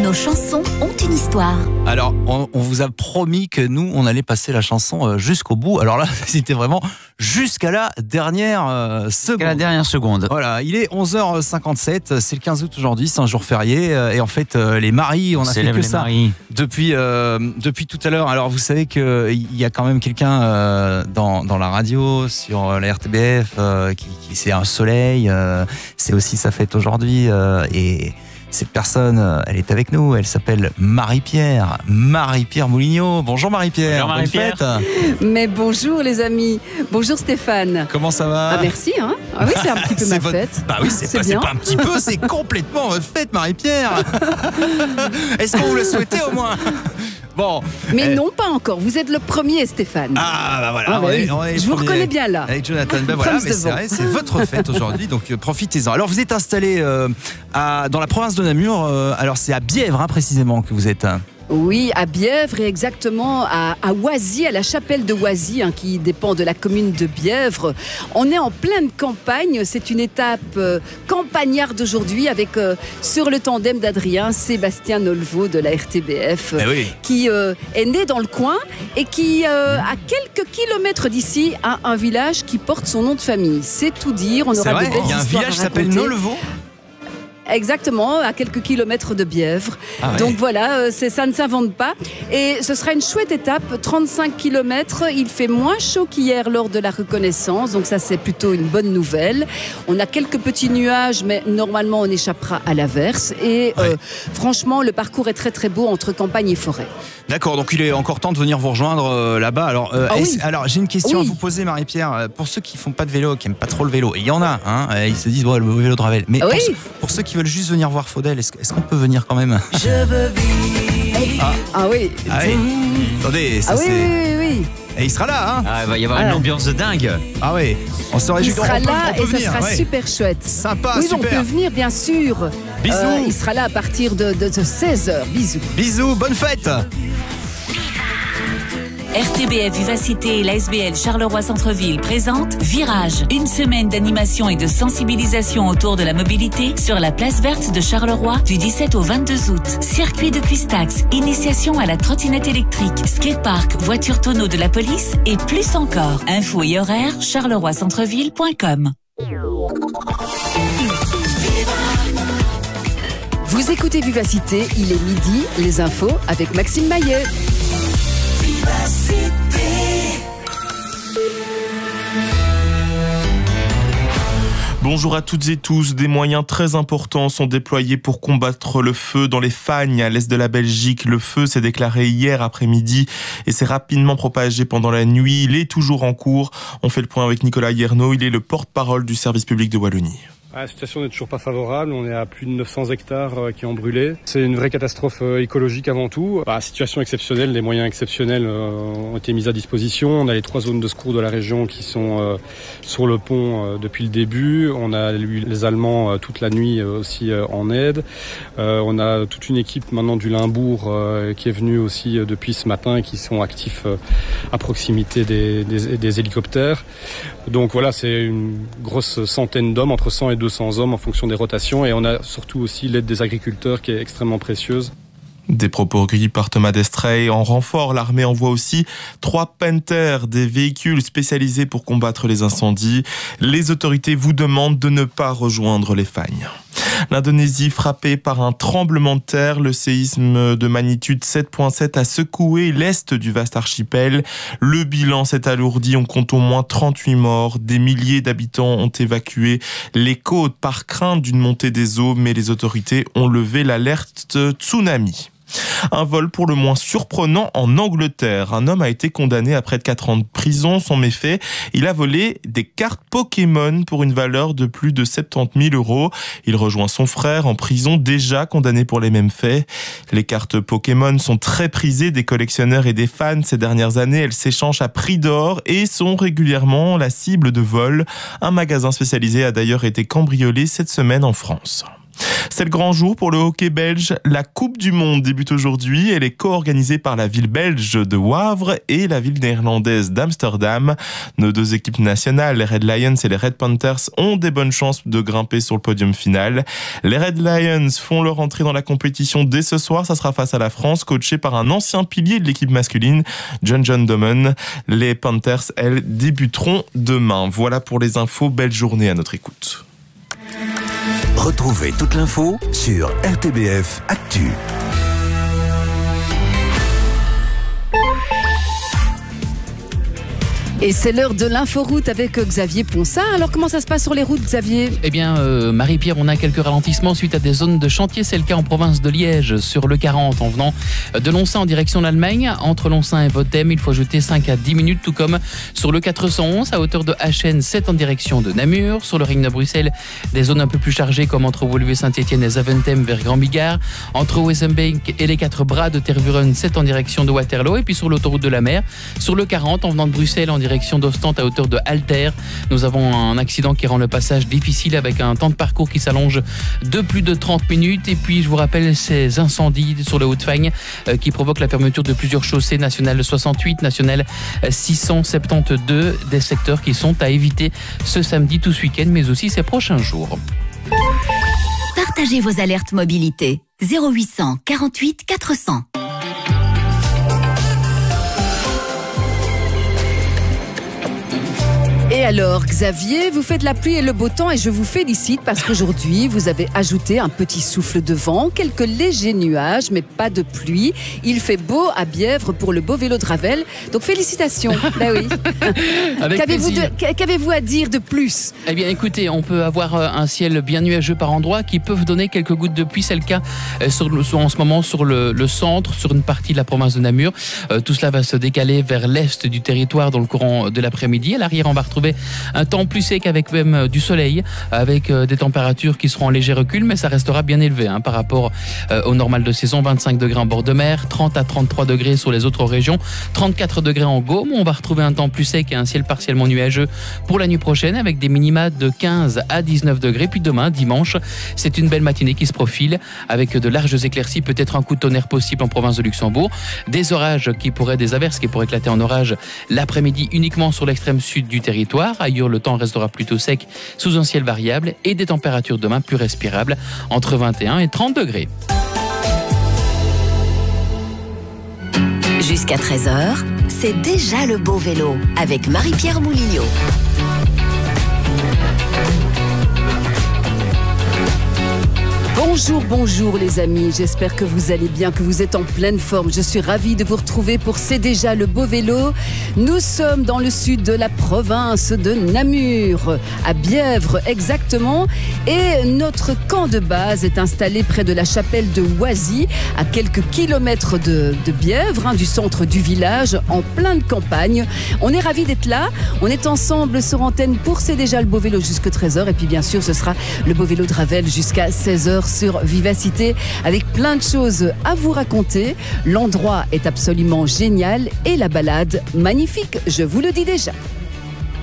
nos chansons ont une histoire. Alors, on vous a promis que nous, on allait passer la chanson jusqu'au bout. Alors là, c'était vraiment jusqu'à la dernière seconde. Jusqu'à la dernière seconde. Voilà, il est 11h57, c'est le 15 août aujourd'hui, c'est un jour férié. Et en fait, les maris, on a fait que ça depuis tout à l'heure. Alors, vous savez qu'il y a quand même quelqu'un dans la radio, sur la RTBF, qui c'est un soleil. C'est aussi sa fête aujourd'hui. Et cette personne, elle est avec nous, elle s'appelle Marie-Pierre Moulignot. Bonjour Marie-Pierre. Bonjour Marie-Pierre. Bonne fête. Mais bonjour les amis, bonjour Stéphane. Comment ça va? Ah merci hein. Ah oui, c'est un petit peu ma fête. Bah oui, c'est pas un petit peu, c'est complètement votre fête Marie-Pierre. Est-ce qu'on vous l'a souhaité au moins? Bon. Mais non, pas encore. Vous êtes le premier, Stéphane. Ah, bah voilà. Ah, bah oui. Je vous reconnais bien là. Avec Jonathan. Ben voilà, mais c'est vrai, c'est votre fête aujourd'hui, donc profitez-en. Alors, vous êtes installé dans la province de Namur. Alors, c'est à Bièvre, précisément, que vous êtes. Oui, à Bièvre et exactement à Oisy, à la chapelle de Oisy, qui dépend de la commune de Bièvre. On est en pleine campagne, c'est une étape campagnarde aujourd'hui avec sur le tandem d'Adrien, Sébastien Nolvo de la RTBF, qui est né dans le coin et qui, à quelques kilomètres d'ici, a un village qui porte son nom de famille. C'est tout dire, on aura des belles histoires à raconter. Il y a un village qui s'appelle Nolvo. Exactement, à quelques kilomètres de Bièvre. Ah ouais. Donc voilà, ça ne s'invente pas. Et ce sera une chouette étape, 35 km. Il fait moins chaud qu'hier lors de la reconnaissance, donc ça c'est plutôt une bonne nouvelle. On a quelques petits nuages, mais normalement on échappera à l'averse. Et franchement, le parcours est très très beau entre campagne et forêt. D'accord, donc il est encore temps de venir vous rejoindre là-bas. Alors, alors j'ai une question à vous poser, Marie-Pierre. Pour ceux qui font pas de vélo, qui aiment pas trop le vélo, il y en a, ils se disent le vélo de Ravel. Mais pour ceux qui veulent juste venir voir Faudel, est-ce qu'on peut venir quand même? Je veux vivre. Ah oui. Attendez, ça c'est. Oui. Et il sera là, il va y avoir une ambiance de dingue. Ah oui. On se réjouit. Il sera là et ça sera super chouette. Sympa, oui, super. On peut venir, bien sûr. Bisous. Il sera là à partir de 16h. Bisous. Bisous, bonne fête. RTBF Vivacité et l'ASBL Charleroi Centre-Ville présente Virage, une semaine d'animation et de sensibilisation autour de la mobilité sur la place verte de Charleroi du 17 au 22 août. Circuit de Cuistax, initiation à la trottinette électrique, skatepark, voiture tonneau de la police et plus encore. Infos et horaires charleroi-centreville.com. Vous écoutez Vivacité, il est midi, les infos avec Maxime Maillet. Bonjour à toutes et tous. Des moyens très importants sont déployés pour combattre le feu dans les Fagnes, à l'est de la Belgique. Le feu s'est déclaré hier après-midi et s'est rapidement propagé pendant la nuit. Il est toujours en cours. On fait le point avec Nicolas Yernaud. Il est le porte-parole du service public de Wallonie. La situation n'est toujours pas favorable, on est à plus de 900 hectares qui ont brûlé. C'est une vraie catastrophe écologique avant tout. Situation exceptionnelle, des moyens exceptionnels ont été mis à disposition. On a les 3 zones de secours de la région qui sont sur le pont depuis le début. On a eu les Allemands toute la nuit aussi en aide. On a toute une équipe maintenant du Limbourg qui est venue aussi depuis ce matin et qui sont actifs à proximité des hélicoptères. Donc voilà, c'est une grosse centaine d'hommes, entre 100 et 200 hommes en fonction des rotations, et on a surtout aussi l'aide des agriculteurs qui est extrêmement précieuse. Des propos recueillis par Thomas Destrey. En renfort, l'armée envoie aussi 3 Panthers, des véhicules spécialisés pour combattre les incendies. Les autorités vous demandent de ne pas rejoindre les Fagnes. L'Indonésie frappée par un tremblement de terre. Le séisme de magnitude 7.7 a secoué l'est du vaste archipel. Le bilan s'est alourdi. On compte au moins 38 morts. Des milliers d'habitants ont évacué les côtes par crainte d'une montée des eaux, mais les autorités ont levé l'alerte tsunami. Un vol pour le moins surprenant en Angleterre. Un homme a été condamné à près de 4 ans de prison. Son méfait, il a volé des cartes Pokémon pour une valeur de plus de 70 000 €. Il rejoint son frère en prison, déjà condamné pour les mêmes faits. Les cartes Pokémon sont très prisées des collectionneurs et des fans ces dernières années. Elles s'échangent à prix d'or et sont régulièrement la cible de vols. Un magasin spécialisé a d'ailleurs été cambriolé cette semaine en France. C'est le grand jour pour le hockey belge. La Coupe du Monde débute aujourd'hui. Elle est co-organisée par la ville belge de Wavre et la ville néerlandaise d'Amsterdam. Nos deux équipes nationales, les Red Lions et les Red Panthers, ont des bonnes chances de grimper sur le podium final. Les Red Lions font leur entrée dans la compétition dès ce soir. Ça sera face à la France, coaché par un ancien pilier de l'équipe masculine, John Domen. Les Panthers, elles, débuteront demain. Voilà pour les infos. Belle journée à notre écoute. Retrouvez toute l'info sur RTBF Actu. Et c'est l'heure de l'inforoute avec Xavier Ponsard. Alors comment ça se passe sur les routes, Xavier ? Eh bien, Marie-Pierre, on a quelques ralentissements suite à des zones de chantier. C'est le cas en province de Liège, sur le 40, en venant de Lonsin en direction d'Allemagne. Entre Lonsin et Vothème, il faut ajouter 5 à 10 minutes, tout comme sur le 411, à hauteur de HN, 7 en direction de Namur. Sur le ring de Bruxelles, des zones un peu plus chargées, comme entre Woluwe-Saint-Étienne et Zaventem vers Grand-Bigard. Entre Wezenbeek et les 4 bras de Tervuren, 7 en direction de Waterloo. Et puis sur l'autoroute de la mer, sur le 40, en venant de Bruxelles en direction d'Ostende à hauteur de Alter. Nous avons un accident qui rend le passage difficile avec un temps de parcours qui s'allonge de plus de 30 minutes. Et puis, je vous rappelle ces incendies sur le Haut-de-Fagne qui provoquent la fermeture de plusieurs chaussées, nationale 68, nationale 672, des secteurs qui sont à éviter ce samedi, tout ce week-end, mais aussi ces prochains jours. Partagez vos alertes mobilité. 0800 48 400. Et alors, Xavier, vous faites la pluie et le beau temps et je vous félicite parce qu'aujourd'hui, vous avez ajouté un petit souffle de vent, quelques légers nuages, mais pas de pluie. Il fait beau à Bièvre pour le beau vélo de Ravel. Donc, félicitations. Ben oui. Qu'avez-vous à dire de plus ? Eh bien, écoutez, on peut avoir un ciel bien nuageux par endroits qui peuvent donner quelques gouttes de pluie. C'est le cas en ce moment sur le centre, sur une partie de la province de Namur. Tout cela va se décaler vers l'est du territoire dans le courant de l'après-midi. À l'arrière, on va retrouver un temps plus sec avec même du soleil, avec des températures qui seront en léger recul, mais ça restera bien élevé par rapport au normal de saison. 25 degrés en bord de mer, 30 à 33 degrés sur les autres régions, 34 degrés en Gaume. On va retrouver un temps plus sec et un ciel partiellement nuageux pour la nuit prochaine, avec des minima de 15 à 19 degrés. Puis demain, dimanche, c'est une belle matinée qui se profile, avec de larges éclaircies, peut-être un coup de tonnerre possible en province de Luxembourg, des averses qui pourraient éclater en orage l'après-midi uniquement sur l'extrême sud du territoire. Ailleurs, le temps restera plutôt sec sous un ciel variable et des températures demain plus respirables entre 21 et 30 degrés. Jusqu'à 13h, c'est déjà le beau vélo avec Marie-Pierre Moulignot. Bonjour les amis, j'espère que vous allez bien, que vous êtes en pleine forme. Je suis ravie de vous retrouver pour C'est déjà le beau vélo. Nous sommes dans le sud de la province de Namur, à Bièvre exactement. Et notre camp de base est installé près de la chapelle de Oisy, à quelques kilomètres de Bièvre, du centre du village, en pleine campagne. On est ravis d'être là, on est ensemble sur antenne pour C'est déjà le beau vélo jusqu'à 13h. Et puis bien sûr, ce sera le beau vélo de Ravel jusqu'à 16h. Sur Vivacité, avec plein de choses à vous raconter. L'endroit est absolument génial et la balade magnifique, je vous le dis déjà.